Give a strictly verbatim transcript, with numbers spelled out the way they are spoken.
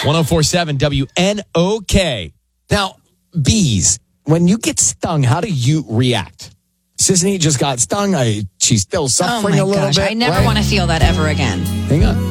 oh four point seven W N O K. Now, bees, when you get stung, how do you react? Sisney just got stung. I, she's still suffering oh my a little gosh. bit. I never right? want to feel that ever again. Hang on.